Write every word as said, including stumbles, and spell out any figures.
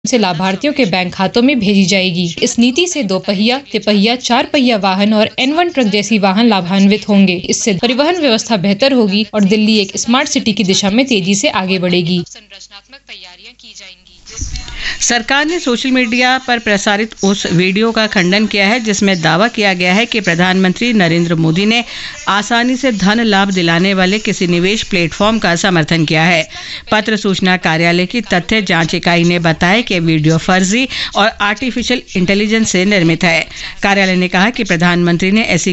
से लाभार्थियों के बैंक खातों में भेजी जाएगी। इस नीति से दो पहिया, तिपहिया, चार पहिया वाहन और एन वन ट्रक जैसी वाहन लाभान्वित होंगे। इससे परिवहन व्यवस्था बेहतर होगी और दिल्ली एक स्मार्ट सिटी की दिशा में तेजी से आगे बढ़ेगी। संरचनात्मक तैयारियां की जाएंगी। सरकार ने सोशल मीडिया पर प्रसारित उस वीडियो का खंडन किया है जिसमें दावा किया गया है कि प्रधानमंत्री नरेंद्र मोदी ने आसानी से धन लाभ दिलाने वाले किसी निवेश प्लेटफॉर्म का समर्थन किया है। पत्र सूचना कार्यालय की तथ्य जांच इकाई ने बताया कि वीडियो फर्जी और आर्टिफिशियल इंटेलिजेंस से निर्मित है। कार्यालय ने कहा कि प्रधानमंत्री ने ऐसी